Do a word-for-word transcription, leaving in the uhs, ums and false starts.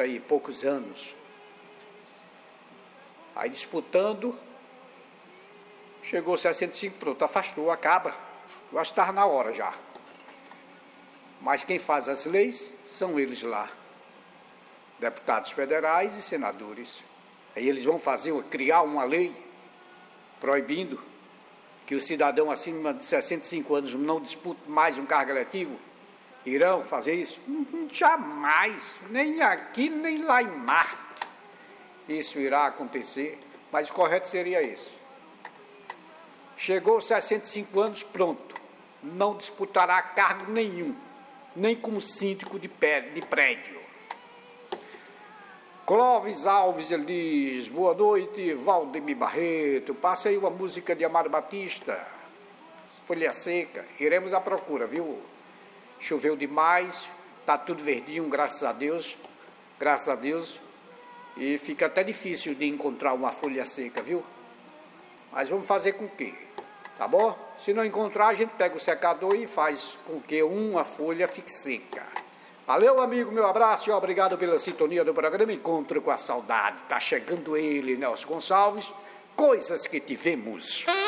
e poucos anos. Aí disputando, chegou sessenta e cinco, pronto, afastou, acaba. Eu acho que estava na hora já. Mas quem faz as leis são eles lá, deputados federais e senadores. Aí eles vão fazer, criar uma lei proibindo que o cidadão acima de sessenta e cinco anos não dispute mais um cargo eletivo. Irão fazer isso? Jamais, nem aqui, nem lá em Marte isso irá acontecer, mas o correto seria isso. Chegou sessenta e cinco anos, pronto, não disputará cargo nenhum, nem como síndico de, pé, de prédio. Clóvis Alves Elis, boa noite. Valdemir Barreto, passa aí uma música de Amado Batista, Folha Seca. Iremos à procura, viu? Choveu demais, tá tudo verdinho, graças a Deus, graças a Deus, e fica até difícil de encontrar uma folha seca, viu? Mas vamos fazer com que, tá bom? Se não encontrar, a gente pega o secador e faz com que uma folha fique seca. Valeu, amigo, meu abraço e obrigado pela sintonia do programa Encontro com a Saudade. Tá chegando ele, Nelson Gonçalves, Coisas que Tivemos.